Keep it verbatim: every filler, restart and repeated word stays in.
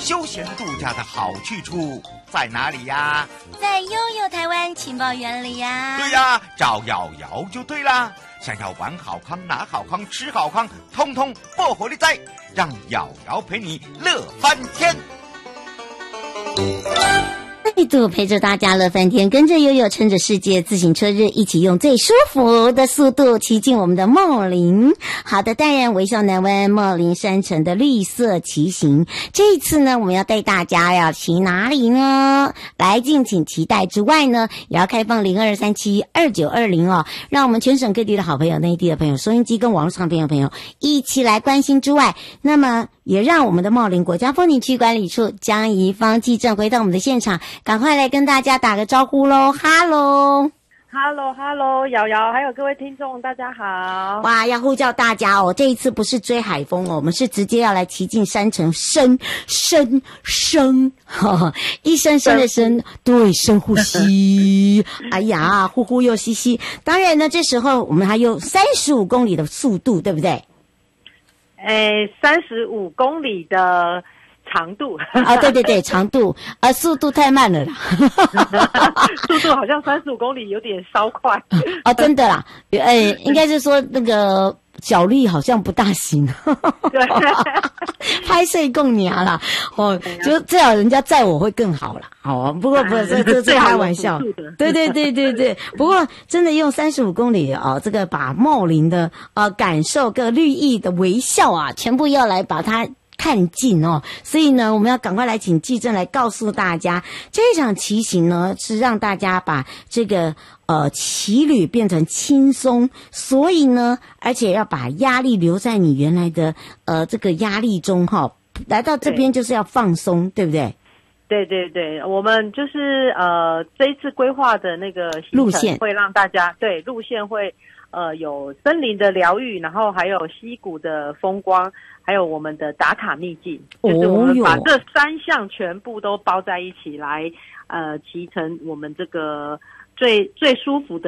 休闲度假的好去处在哪里呀？ 在悠悠台湾情报园里呀。 对呀，找瑶瑶就对啦。想要玩好康、拿好康、吃好康，通通不火力在，让瑶瑶陪你乐翻天。 再度陪着大家乐翻天，跟着悠悠趁着世界自行车日，一起用最舒服的速度骑进我们的茂林。好的，淡然微笑南湾茂林山城的绿色骑行，这一次呢，我们要带大家要骑哪里呢？来，敬请期待之外呢，也要开放零二三七二九二零哦，让我们全省各地的好朋友、内地的朋友、收音机跟网络上边的朋友一起来关心之外，那么也让我们的茂林国家风景区管理处江宜芳记者回到我们的现场，赶快来跟大家打个招呼咯。哈喽哈喽哈喽，瑶瑶还有各位听众大家好。 哇，要呼叫大家哦，这一次不是追海风哦，我们是直接要来骑进山城，深深深呵一声声的深，对，深呼吸哎呀，呼呼又吸吸。当然呢，这时候我们还有三十五公里的速度，对不对？ 诶，三十五公里的长度啊，对对对，长度，呃，速度太慢了啦， 速度好像三十五公里有点稍快啊，真的啦，诶，应该是说那个脚力好像不大行， 对， 拍摄共娘啦，哦，就最好人家载我会更好啦，哦，不过不是这这这开玩笑，对对对对对，不过真的用三十五公里哦，这个把茂林的呃感受跟绿意的微笑啊，全部要来把它看尽哦，所以呢，我们要赶快来请纪政来告诉大家，这一场骑行呢是让大家把这个呃骑旅变成轻松，所以呢，而且要把压力留在你原来的呃这个压力中哈、哦，来到这边就是要放松， 对, 对不对？ 对对对，我们就是呃这一次规划的那个路线会让大家对路线会呃有森林的疗愈，然后还有溪谷的风光。还有我们的打卡秘境，就是我们把这三项全部都包在一起来，呃，骑乘我们这个最最舒服的